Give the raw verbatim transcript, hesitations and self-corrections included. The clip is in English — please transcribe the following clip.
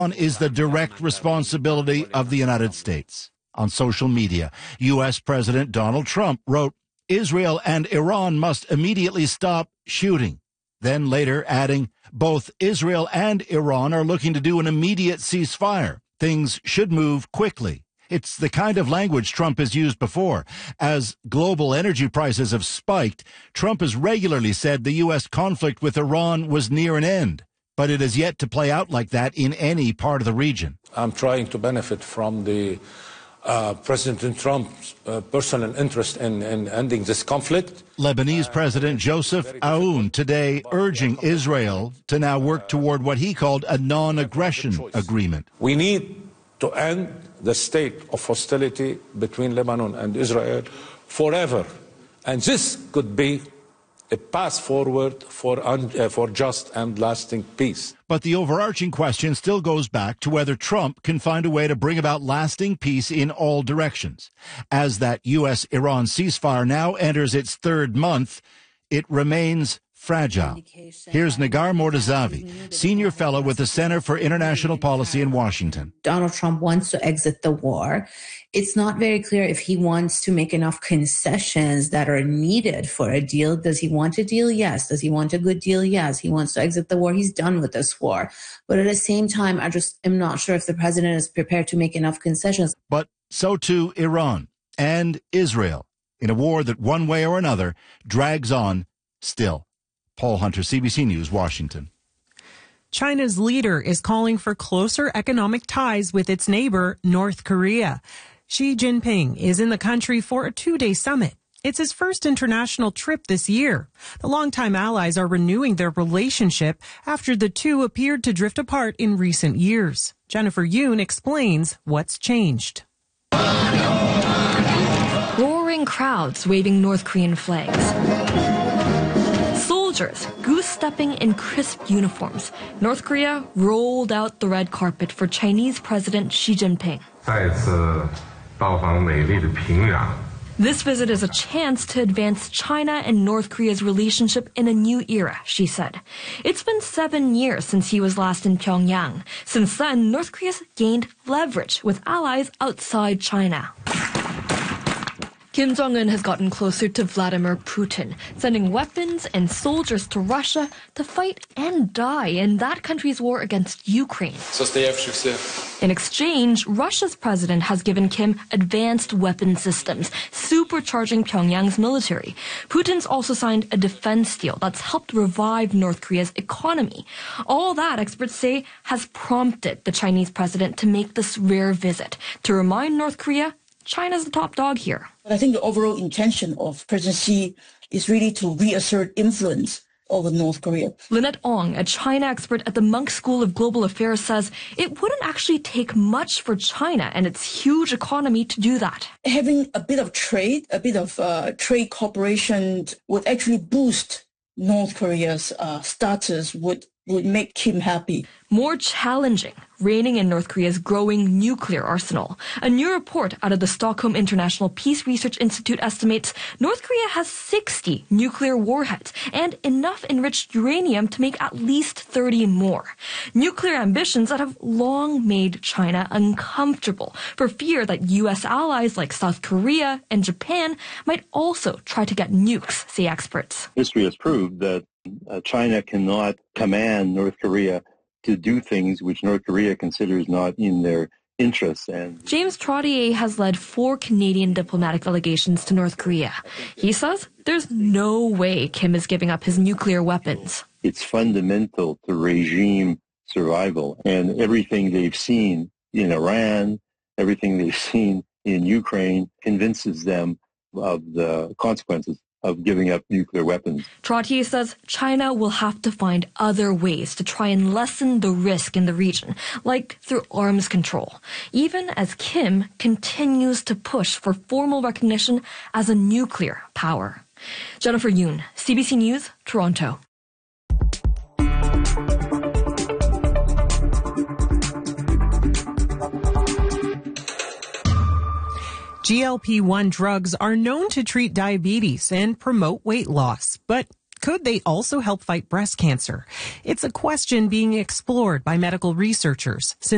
is the direct responsibility of the United States. On social media, U S. President Donald Trump wrote, Israel and Iran must immediately stop shooting. Then later adding, both Israel and Iran are looking to do an immediate ceasefire. Things should move quickly. It's the kind of language Trump has used before. As global energy prices have spiked, Trump has regularly said the U S conflict with Iran was near an end. But it has yet to play out like that in any part of the region. I'm trying to benefit from the uh, President Trump's uh, personal interest in, in ending this conflict. Lebanese uh, President Joseph Aoun today urging Israel to now work toward what he called a non-aggression agreement. We need to end the state of hostility between Lebanon and Israel forever. And this could be a path forward for, un, uh, for just and lasting peace. But the overarching question still goes back to whether Trump can find a way to bring about lasting peace in all directions. As that U S Iran ceasefire now enters its third month, it remains fragile. Here's Nagar Mortazavi, senior fellow with the Center for International Policy in Washington. Donald Trump wants to exit the war. It's not very clear if he wants to make enough concessions that are needed for a deal. Does he want a deal? Yes. Does he want a good deal? Yes. He wants to exit the war. He's done with this war. But at the same time, I just am not sure if the president is prepared to make enough concessions. But so too Iran and Israel in a war that one way or another drags on still. Paul Hunter, C B C News, Washington. China's leader is calling for closer economic ties with its neighbor, North Korea. Xi Jinping is in the country for a two-day summit. It's his first international trip this year. The longtime allies are renewing their relationship after the two appeared to drift apart in recent years. Jennifer Yoon explains what's changed. Roaring crowds waving North Korean flags. Soldiers goose-stepping in crisp uniforms. North Korea rolled out the red carpet for Chinese President Xi Jinping. This visit is a chance to advance China and North Korea's relationship in a new era, she said. It's been seven years since he was last in Pyongyang. Since then, North Korea's gained leverage with allies outside China. Kim Jong-un has gotten closer to Vladimir Putin, sending weapons and soldiers to Russia to fight and die in that country's war against Ukraine. In exchange, Russia's president has given Kim advanced weapon systems, supercharging Pyongyang's military. Putin's also signed a defense deal that's helped revive North Korea's economy. All that, experts say, has prompted the Chinese president to make this rare visit, to remind North Korea China's the top dog here. I think the overall intention of President Xi is really to reassert influence over North Korea. Lynette Ong, a China expert at the Munk School of Global Affairs, says it wouldn't actually take much for China and its huge economy to do that. Having a bit of trade, a bit of uh, trade cooperation would actually boost North Korea's uh, status, would would make Kim happy. More challenging, reigning in North Korea's growing nuclear arsenal. A new report out of the Stockholm International Peace Research Institute estimates North Korea has sixty nuclear warheads and enough enriched uranium to make at least thirty more. Nuclear ambitions that have long made China uncomfortable for fear that U S allies like South Korea and Japan might also try to get nukes, say experts. History has proved that uh, China cannot command North Korea to do things which North Korea considers not in their interests. And James Trottier has led four Canadian diplomatic delegations to North Korea. He says there's no way Kim is giving up his nuclear weapons. It's fundamental to regime survival, and everything they've seen in Iran, everything they've seen in Ukraine convinces them of the consequences of giving up nuclear weapons. Trottier says China will have to find other ways to try and lessen the risk in the region, like through arms control, even as Kim continues to push for formal recognition as a nuclear power. Jennifer Yoon, C B C News, Toronto. G L P one drugs are known to treat diabetes and promote weight loss, but could they also help fight breast cancer? It's a question being explored by medical researchers since